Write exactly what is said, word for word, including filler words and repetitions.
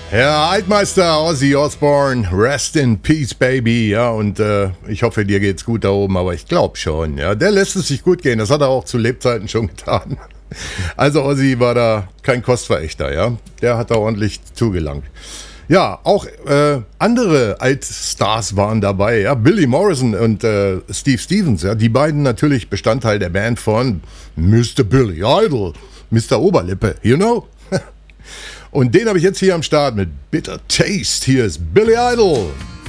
Ja, Altmeister Ozzy Osbourne, rest in peace, baby. Ja, und äh, ich hoffe, dir geht's gut da oben, aber ich glaube schon. Ja, der lässt es sich gut gehen. Das hat er auch zu Lebzeiten schon getan. Also Ozzy war da kein Kostverächter, ja. Der hat da ordentlich zugelangt. Ja, auch äh, andere Altstars waren dabei, ja. Billy Morrison und äh, Steve Stevens, ja. Die beiden natürlich Bestandteil der Band von Mister Billy Idol, Mister Oberlippe, you know? Und den habe ich jetzt hier am Start mit Bitter Taste. Hier ist Billy Idol.